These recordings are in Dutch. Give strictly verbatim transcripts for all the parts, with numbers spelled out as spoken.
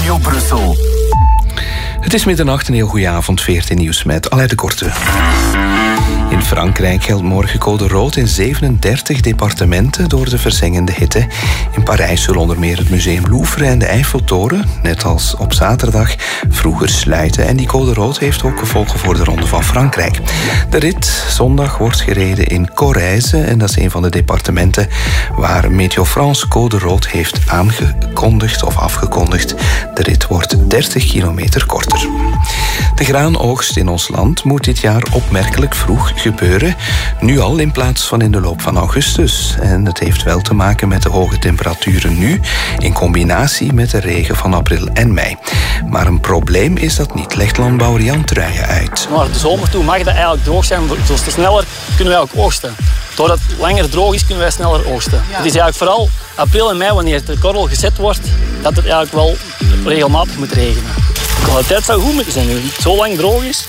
Radio Brussel. Het is middernacht, een heel goede avond, veertien Nieuws met Alain de Korte. In Frankrijk geldt morgen code rood in zevenendertig departementen door de verzengende hitte. In Parijs zullen onder meer het Museum Louvre en de Eiffeltoren, net als op zaterdag, vroeger sluiten. En die code rood heeft ook gevolgen voor de Ronde van Frankrijk. De rit zondag wordt gereden in Corrèze en dat is een van de departementen waar Météo France code rood heeft aangekondigd of afgekondigd. De rit wordt dertig kilometer korter. De graanoogst in ons land moet dit jaar opmerkelijk vroeg gebeuren. Nu al in plaats van in de loop van augustus. En het heeft wel te maken met de hoge temperaturen nu, in combinatie met de regen van april en mei. Maar een probleem is dat niet, legt landbouwer Jan Truijen uit. Naar de zomer toe mag dat eigenlijk droog zijn. Dus te sneller kunnen wij ook oogsten. Doordat het langer droog is, kunnen wij sneller oogsten. Ja. Het is eigenlijk vooral april en mei, wanneer de korrel gezet wordt, dat het eigenlijk wel regelmatig moet regenen. De kwaliteit zou goed moeten zijn nu. Het zo lang droog is.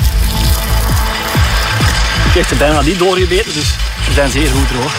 Ik heb er bijna niet doorgebeten, dus ze zijn zeer goed droog.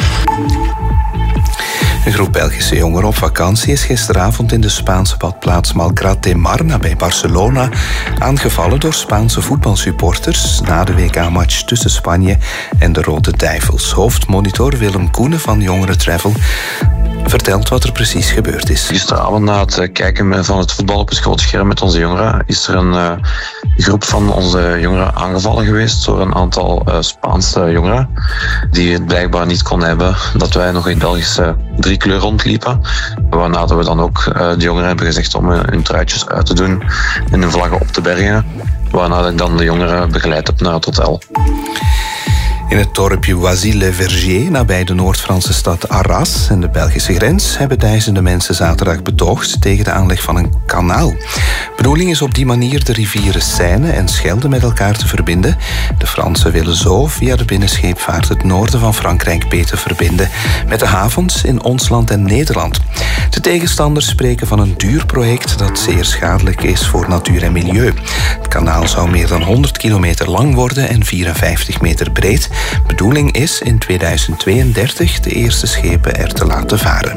Een groep Belgische jongeren op vakantie is gisteravond in de Spaanse badplaats Malgrat de Mar nabij Barcelona aangevallen door Spaanse voetbalsupporters na de W K-match tussen Spanje en de Rode Duivels. Hoofdmonitor Willem Koenen van Jongeren Travel vertelt wat er precies gebeurd is. Gisteravond na het kijken van het voetbal op het grote scherm met onze jongeren is er een uh, groep van onze jongeren aangevallen geweest door een aantal uh, Spaanse jongeren die het blijkbaar niet kon hebben dat wij nog in Belgische driekleur rondliepen. Waarna we dan ook uh, de jongeren hebben gezegd om uh, hun truitjes uit te doen en hun vlaggen op te bergen. Waarna ik dan de jongeren begeleid heb naar het hotel. In het dorpje Oisy-le-Verger, nabij de Noord-Franse stad Arras en de Belgische grens, hebben duizenden mensen zaterdag betoogd tegen de aanleg van een kanaal. De bedoeling is op die manier de rivieren Seine en Schelde met elkaar te verbinden. De Fransen willen zo via de binnenscheepvaart het noorden van Frankrijk beter verbinden met de havens in ons land en Nederland. De tegenstanders spreken van een duur project dat zeer schadelijk is voor natuur en milieu. Het kanaal zou meer dan honderd kilometer lang worden en vierenvijftig meter breed. Bedoeling is in tweeduizend tweeëndertig de eerste schepen er te laten varen.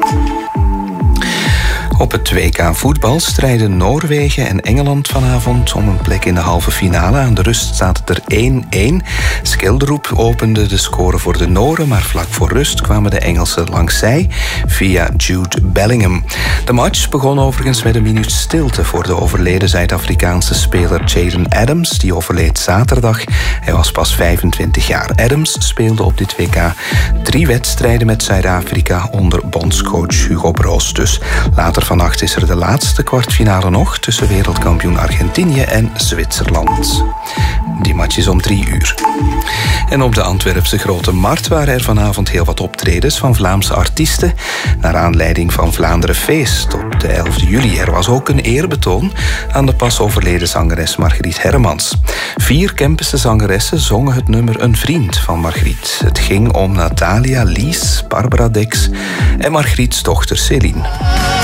Op het W K voetbal strijden Noorwegen en Engeland vanavond om een plek in de halve finale. Aan de rust staat het er één-één. Skilderoep opende de score voor de Noren, maar vlak voor rust kwamen de Engelsen langs zij via Jude Bellingham. De match begon overigens met een minuut stilte voor de overleden Zuid-Afrikaanse speler Jaden Adams. Die overleed zaterdag. Hij was pas vijfentwintig jaar. Adams speelde op dit W K drie wedstrijden met Zuid-Afrika onder bondscoach Hugo Broos. Dus later vannacht is er de laatste kwartfinale nog tussen wereldkampioen Argentinië en Zwitserland. Die match is om drie uur. En op de Antwerpse Grote Markt waren er vanavond heel wat optredens van Vlaamse artiesten naar aanleiding van Vlaanderen Feest op de elfde juli. Er was ook een eerbetoon aan de pas overleden zangeres Margriet Hermans. Vier Kempische zangeressen zongen het nummer Een Vriend van Margriet. Het ging om Natalia, Lies, Barbara Dex en Margriets dochter Céline.